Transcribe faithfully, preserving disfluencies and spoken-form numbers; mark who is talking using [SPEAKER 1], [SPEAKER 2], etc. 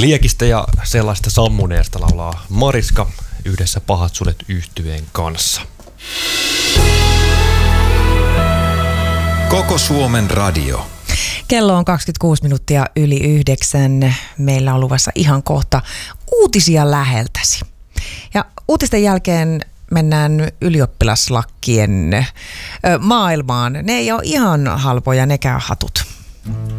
[SPEAKER 1] Liekistä ja sellaista sammuneesta laulaa Mariska yhdessä Pahat sudet -yhtyeen kanssa.
[SPEAKER 2] Koko Suomen radio.
[SPEAKER 3] Kello on kaksikymmentäkuusi minuuttia yli yhdeksän. Meillä on luvassa ihan kohta uutisia läheltäsi. Ja uutisten jälkeen mennään ylioppilaslakkien maailmaan. Ne ei ole ihan halpoja nekään hatut.